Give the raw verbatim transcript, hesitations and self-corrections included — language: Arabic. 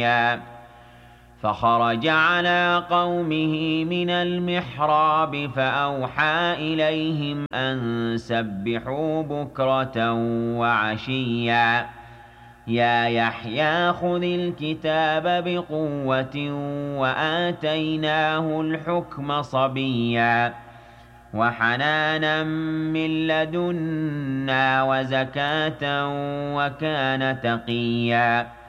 فخرج على قومه من المحراب فأوحى إليهم أن سبحوا بكرة وعشيا يا يحيى خذ الكتاب بقوة وآتيناه الحكم صبيا وحنانا من لدنا وزكاة وكان تقيا